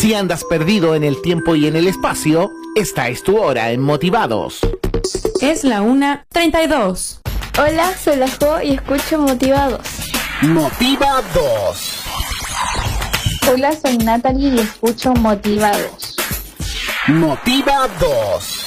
Si andas perdido en el tiempo y en el espacio, esta es tu hora en Motivados. Es la 1:32. Hola, soy la Jo y escucho Motivados. Motivados. Hola, soy Natalie y escucho Motivados. Motivados.